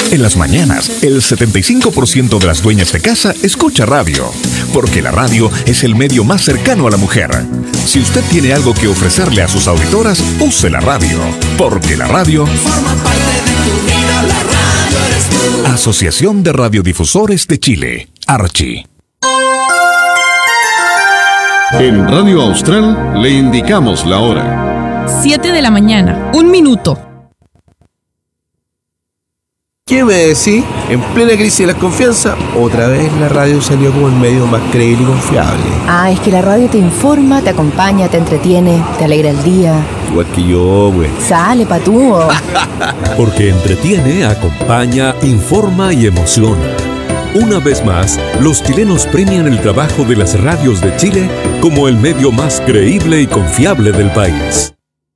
En las mañanas, el 75% de las dueñas de casa escucha radio, porque la radio es el medio más cercano a la mujer. Si usted tiene algo que ofrecerle a sus auditoras, use la radio, porque la radio forma parte de tu vida, la radio eres tú. Asociación de Radiodifusores de Chile, Archi. En Radio Austral le indicamos la hora. 7 de la mañana, 1 minuto. ¿Qué me decís? En plena crisis de la confianza, otra vez la radio salió como el medio más creíble y confiable. Ah, es que la radio te informa, te acompaña, te entretiene, te alegra el día. Igual que yo, güey. Sale, patúo. Porque entretiene, acompaña, informa y emociona. Una vez más, los chilenos premian el trabajo de las radios de Chile como el medio más creíble y confiable del país.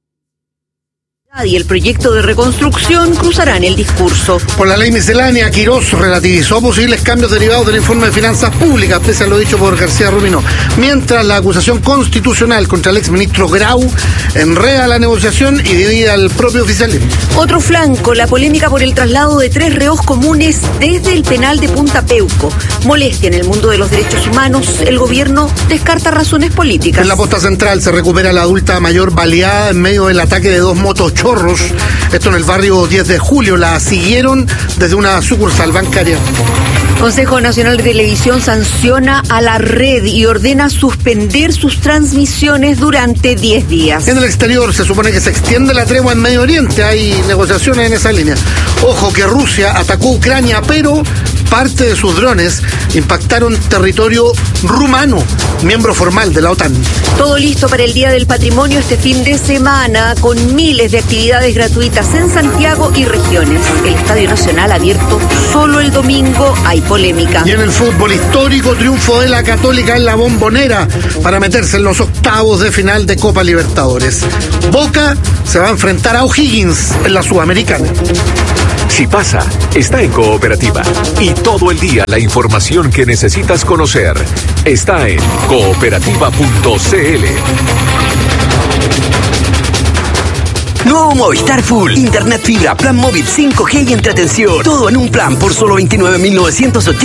Y el proyecto de reconstrucción cruzarán el discurso. Por la ley miscelánea, Quirós relativizó posibles cambios derivados del informe de finanzas públicas, pese a lo dicho por García Ruminó. Mientras la acusación constitucional contra el exministro Grau enreda la negociación y divide al propio oficialismo. Otro flanco, la polémica por el traslado de 3 reos comunes desde el penal de Punta Peuco. Molestia en el mundo de los derechos humanos, el gobierno descarta razones políticas. En la posta central se recupera la adulta mayor baleada en medio del ataque de 2 motochorros. Esto en el barrio 10 de Julio. La siguieron desde una sucursal bancaria. Consejo Nacional de Televisión sanciona a la red y ordena suspender sus transmisiones durante 10 días. En el exterior se supone que se extiende la tregua en Medio Oriente. Hay negociaciones en esa línea. Ojo que Rusia atacó Ucrania, pero parte de sus drones impactaron territorio rumano, miembro formal de la OTAN. Todo listo para el Día del Patrimonio este fin de semana, con miles de actividades gratuitas en Santiago y regiones. El Estadio Nacional abierto solo el domingo, hay polémica. Y en el fútbol histórico, triunfo de la Católica en la Bombonera para meterse en los octavos de final de Copa Libertadores. Boca se va a enfrentar a O'Higgins en la Sudamericana. Si pasa, está en Cooperativa. Y todo el día la información que necesitas conocer está en cooperativa.cl. Nuevo Movistar Full. Internet fibra, plan móvil 5G y entretención. Todo en un plan por solo 29.980.